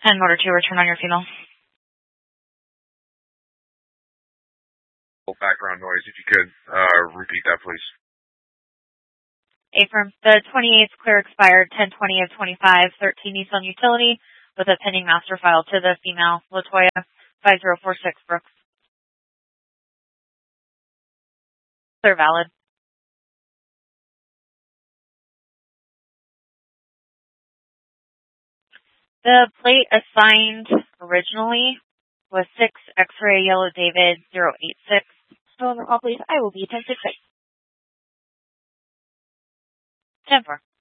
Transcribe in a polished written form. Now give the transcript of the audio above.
And motor 2, return on your female. Background noise, if you could repeat that, please. Affirm. The 28th clear expired 10/20 of 25, 13 Nissan Utility with a pending master file to the female, Latoya 5046 Brooks. Clear valid. The plate assigned originally was 6 X-ray Yellow David 086. So on the call, please, I will be 10-6. 10-4.